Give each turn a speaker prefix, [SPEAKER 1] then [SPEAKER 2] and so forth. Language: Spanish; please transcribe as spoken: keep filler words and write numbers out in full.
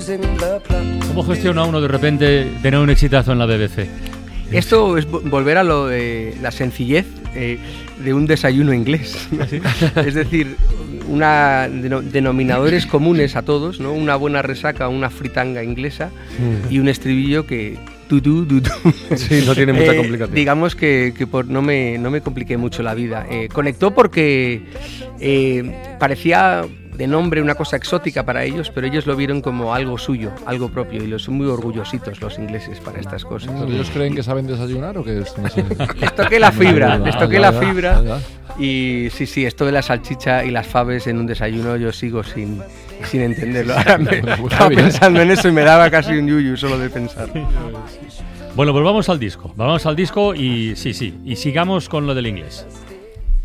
[SPEAKER 1] ¿Cómo gestiona uno de repente tener un exitazo en la B B C?
[SPEAKER 2] Esto es volver a lo de la sencillez eh, de un desayuno inglés, ¿no? ¿Sí? Es decir, una denominadores comunes a todos, ¿no? Una buena resaca, una fritanga inglesa mm. y un estribillo que tutú, tutú.
[SPEAKER 3] Sí, no tiene mucha
[SPEAKER 2] eh,
[SPEAKER 3] complicación.
[SPEAKER 2] Digamos que, que por, no, me, no me compliqué mucho la vida. Eh, conectó porque eh, parecía de nombre una cosa exótica para ellos, pero ellos lo vieron como algo suyo, algo propio, y los son muy orgullositos los ingleses para estas cosas.
[SPEAKER 3] ¿Pero ellos creen que saben desayunar o que es? No sé.
[SPEAKER 2] Les toqué la fibra, les toqué la fibra, y sí, sí, esto de la salchicha y las faves en un desayuno yo sigo sin, sin entenderlo. Ahora me estaba pensando en eso y me daba casi un yuyu solo de pensar.
[SPEAKER 1] Bueno, pues vamos al disco, vamos al disco y sí, sí, y sigamos con lo del inglés.